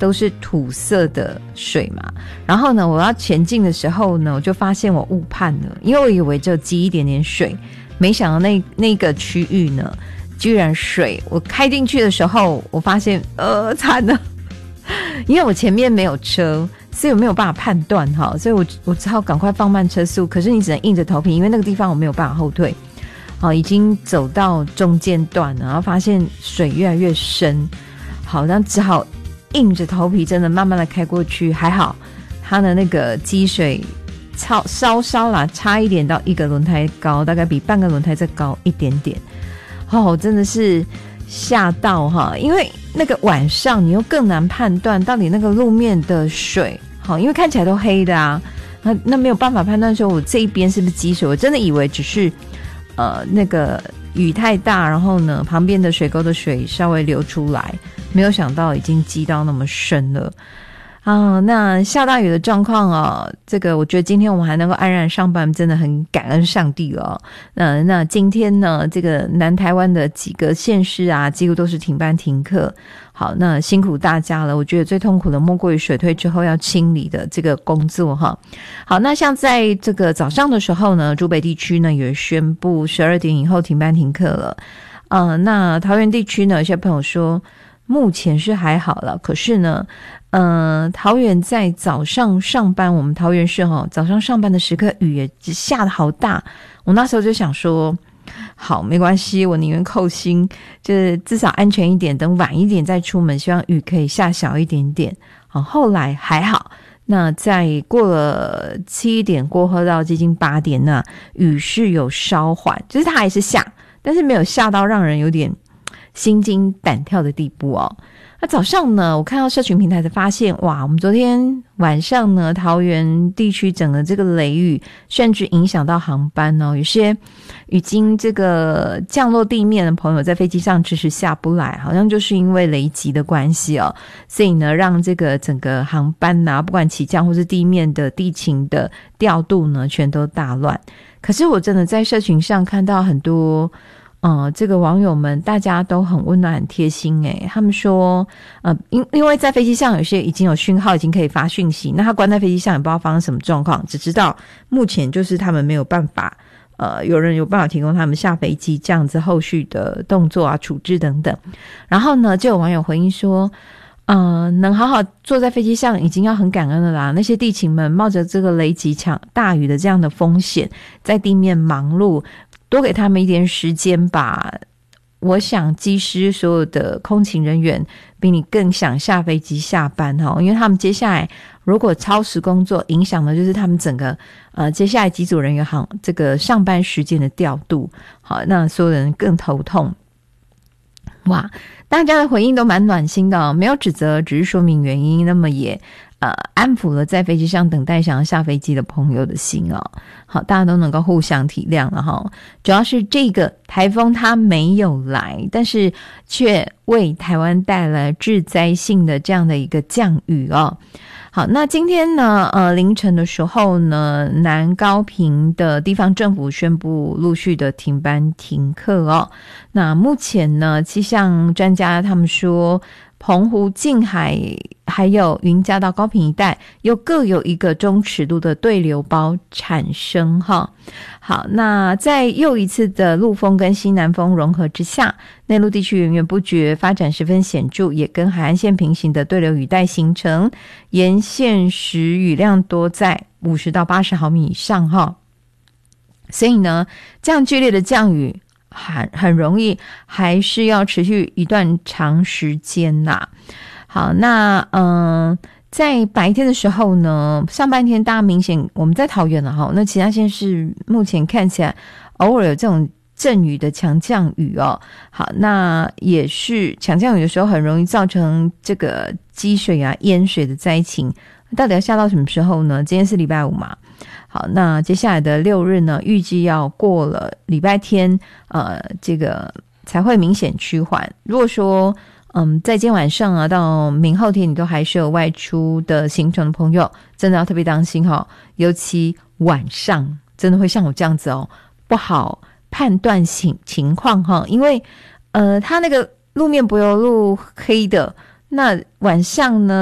都是土色的水嘛，然后呢我要前进的时候呢，我就发现我误判了，因为我以为只有积一点点水，没想到那个区域呢居然水，我开进去的时候我发现惨了，因为我前面没有车，所以我没有办法判断哈，所以我只好赶快放慢车速，可是你只能硬着头皮，因为那个地方我没有办法后退，好，已经走到中间段了，然后发现水越来越深，好，那只好硬着头皮真的慢慢的开过去，还好它的那个积水稍啦差一点到一个轮胎高，大概比半个轮胎再高一点点，真的是吓到哈，因为那个晚上你又更难判断到底那个路面的水，好，因为看起来都黑的啊，那没有办法判断说我这一边是不是积水，我真的以为只是那个雨太大，然后呢旁边的水沟的水稍微流出来，没有想到已经积到那么深了啊。那下大雨的状况这个我觉得今天我们还能够安然上班，真的很感恩上帝了那今天呢这个南台湾的几个县市啊几乎都是停班停课，好，那辛苦大家了，我觉得最痛苦的莫过于水退之后要清理的这个工作哈。好，那像在这个早上的时候呢，竹北地区呢也宣布12点以后停班停课了那桃园地区呢有些朋友说目前是还好了，可是呢桃园在早上上班，我们桃园市早上上班的时刻雨也下得好大，我那时候就想说好没关系，我宁愿扣薪，就是至少安全一点，等晚一点再出门，希望雨可以下小一点点后来还好，那在过了7点过后到接近8点呢，雨是有稍缓，就是它还是下，但是没有下到让人有点心惊胆跳的地步那早上呢我看到社群平台才发现，哇，我们昨天晚上呢桃园地区整个这个雷雨甚至影响到航班有些已经这个降落地面的朋友在飞机上迟迟下不来，好像就是因为雷击的关系所以呢让这个整个航班不管起降或是地面的地勤的调度呢全都大乱。可是我真的在社群上看到很多这个网友们大家都很温暖很贴心他们说因为在飞机上有些已经有讯号已经可以发讯息，那他关在飞机上也不知道发生什么状况，只知道目前就是他们没有办法有人有办法提供他们下飞机这样子后续的动作处置等等。然后呢就有网友回应说能好好坐在飞机上已经要很感恩了啦，那些地勤们冒着这个雷击大雨的这样的风险在地面忙碌，多给他们一点时间吧。我想机师所有的空勤人员比你更想下飞机下班因为他们接下来如果超时工作，影响的就是他们整个接下来机组人员这个上班时间的调度，好，那所有人更头痛。哇，大家的回应都蛮暖心的没有指责，只是说明原因，那么也安抚了在飞机上等待想要下飞机的朋友的心好，大家都能够互相体谅了主要是这个台风它没有来，但是却为台湾带来致灾性的这样的一个降雨好，那今天呢凌晨的时候呢，南高屏的地方政府宣布陆续的停班停课那目前呢气象专家他们说澎湖、近海还有云嘉到高屏一带又各有一个中尺度的对流包产生好，那在又一次的陆风跟西南风融合之下，内陆地区源源不绝发展十分显著，也跟海岸线平行的对流雨带形成，沿线时雨量多在50到80毫米以上所以呢这样剧烈的降雨很容易还是要持续一段长时间好，那在白天的时候呢，上半天大家明显我们在桃园了那其他县市目前看起来偶尔有这种阵雨的强降雨好，那也是强降雨的时候很容易造成这个积水淹水的灾情，到底要下到什么时候呢？今天是礼拜5嘛，好，那接下来的6日呢，预计要过了礼拜天这个才会明显趋缓。如果说在今天晚上到明后天你都还是有外出的行程的朋友，真的要特别当心尤其晚上真的会像我这样子不好判断情况因为它那个路面柏油路黑的，那晚上呢